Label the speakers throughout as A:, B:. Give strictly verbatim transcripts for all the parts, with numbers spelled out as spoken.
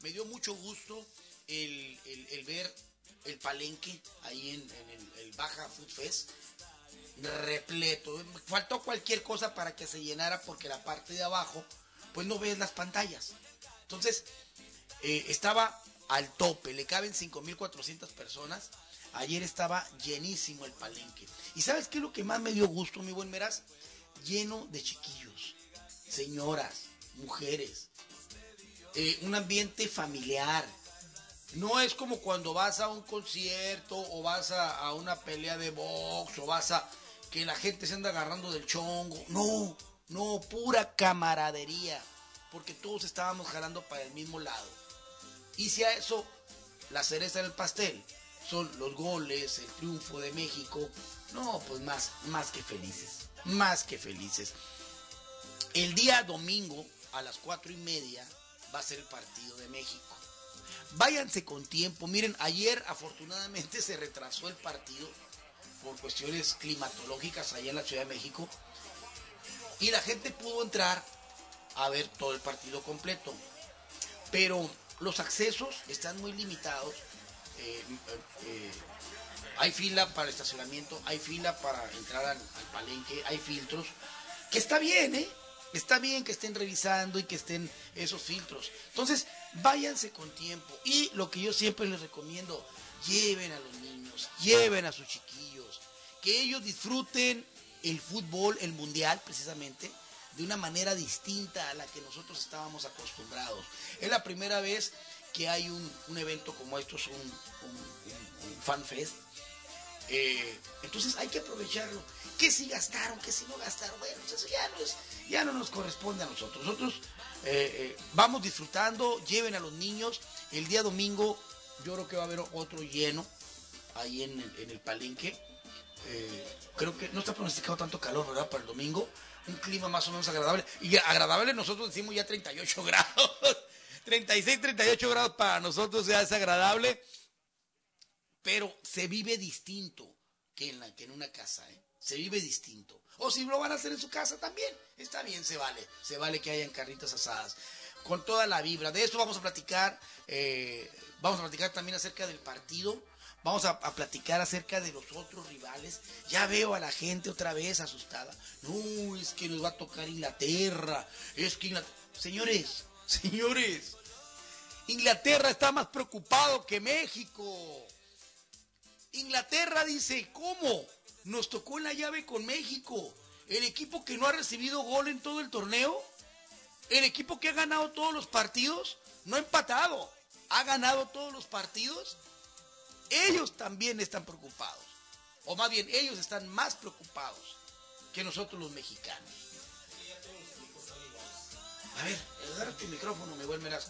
A: me dio mucho gusto el, el, el ver el palenque ahí en, en el, el Baja Food Fest, repleto. Faltó cualquier cosa para que se llenara porque la parte de abajo, pues no ves las pantallas. Entonces, eh, estaba al tope, le caben cinco mil cuatrocientas personas. Ayer estaba llenísimo el palenque. ¿Y sabes qué es lo que más me dio gusto, mi buen Meraz? Lleno de chiquillos, señoras, mujeres, eh, un ambiente familiar. No es como cuando vas a un concierto o vas a, a una pelea de box o vas a que la gente se anda agarrando del chongo. No, no, pura camaradería, porque todos estábamos jalando para el mismo lado. Y si a eso la cereza del pastel son los goles, el triunfo de México, no, pues más, más que felices, más que felices. El día domingo a las cuatro y media va a ser el partido de México. Váyanse con tiempo. Miren, ayer afortunadamente se retrasó el partido por cuestiones climatológicas allá en la Ciudad de México y la gente pudo entrar a ver todo el partido completo, pero los accesos están muy limitados. eh, eh, hay fila para el estacionamiento, hay fila para entrar al, al palenque, hay filtros, que está bien, ¿eh? Está bien que estén revisando y que estén esos filtros. Entonces, váyanse con tiempo. Y lo que yo siempre les recomiendo, lleven a los niños, lleven a sus chiquillos, que ellos disfruten el fútbol, el mundial precisamente, de una manera distinta a la que nosotros estábamos acostumbrados. Es la primera vez que hay un, un evento como estos, un, un, un, un fan fest. Eh, entonces hay que aprovecharlo. Que si gastaron, que si no gastaron, bueno, pues eso ya no, es, ya no nos corresponde a nosotros. Nosotros eh, eh, vamos disfrutando, lleven a los niños. El día domingo yo creo que va a haber otro lleno ahí en el, en el palenque. Eh, creo que no está pronosticado tanto calor, ¿verdad? Para el domingo. Un clima más o menos agradable. Y agradable nosotros decimos ya treinta y ocho grados. treinta y seis, treinta y ocho grados para nosotros ya es agradable. Pero se vive distinto que en, la, que en una casa, ¿eh? Se vive distinto. O si lo van a hacer en su casa también, está bien, se vale. Se vale que hayan carnitas asadas. Con toda la vibra. De esto vamos a platicar. Eh, vamos a platicar también acerca del partido. Vamos a, a platicar acerca de los otros rivales. Ya veo a la gente otra vez asustada. No, es que nos va a tocar Inglaterra. Es que Inglaterra... Señores, señores. Inglaterra está más preocupado que México. Inglaterra dice, ¿cómo? Nos tocó en la llave con México. El equipo que no ha recibido gol en todo el torneo. El equipo que ha ganado todos los partidos. No ha empatado. Ha ganado todos los partidos. Ellos también están preocupados. O más bien, ellos están más preocupados que nosotros los mexicanos. A ver, agarra tu micrófono, me vuelve Meraz.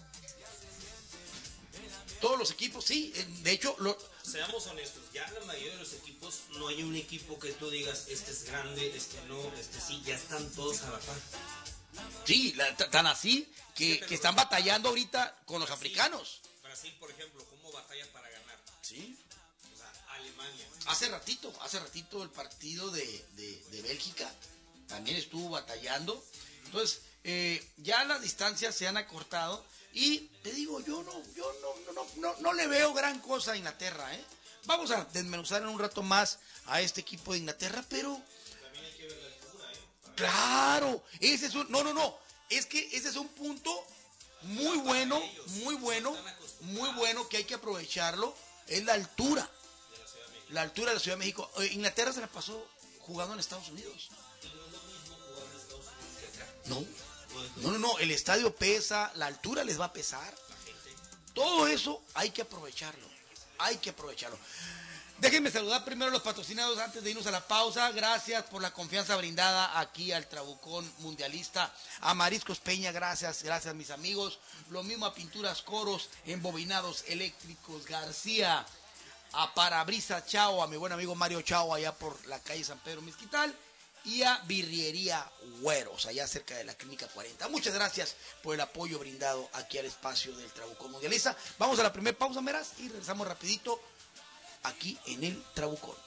A: Todos los equipos, sí. De hecho, lo...
B: seamos honestos, ya la mayoría de los equipos no hay un equipo que tú digas, este es grande, este no, este sí, ya están todos a la par.
A: Sí, la, tan así que, que están batallando ahorita con los
B: Brasil,
A: africanos.
B: Brasil, por ejemplo, ¿cómo batalla para ganar?
A: Sí.
B: O sea, Alemania.
A: Hace ratito, hace ratito el partido de, de, de Bélgica también estuvo batallando. Entonces, eh, ya las distancias se han acortado. Y te digo, yo no, yo no, no, no, no le veo gran cosa a Inglaterra, ¿eh? Vamos a desmenuzar en un rato más a este equipo de Inglaterra, pero...
B: También hay que ver la altura, ¿eh? Para
A: ¡claro! Ese es un... No, no, no. Es que ese es un punto muy bueno, muy bueno, muy bueno que hay que aprovecharlo. Es la altura.
B: de la Ciudad de México.
A: La altura de la Ciudad de México. Eh, Inglaterra se la pasó jugando en Estados Unidos.
B: Y no es lo mismo jugar en Estados Unidos que acá.
A: No.
B: No es lo
A: No, no, no, el estadio pesa, la altura les va a pesar.
B: La gente.
A: Todo eso hay que aprovecharlo. Hay que aprovecharlo. Déjenme saludar primero a los patrocinados antes de irnos a la pausa. Gracias por la confianza brindada aquí al Trabucón Mundialista. A Mariscos Peña, gracias, gracias mis amigos. Lo mismo a Pinturas Coros, Embobinados Eléctricos García. A Parabrisa Chao, a mi buen amigo Mario Chao allá por la calle San Pedro Mezquital. Y a Birriería Güeros, allá cerca de la Clínica cuarenta. Muchas gracias por el apoyo brindado aquí al espacio del Trabucón Mundialista. Vamos a la primera pausa, Meraz, y regresamos rapidito aquí en el Trabucón.